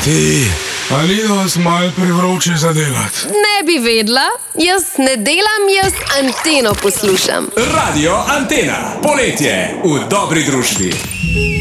Ti, ali vas malo privroče zadelati? Ne bi vedla, jaz ne delam, jaz Anteno poslušam. Radio Antena, poletje v dobri družbi.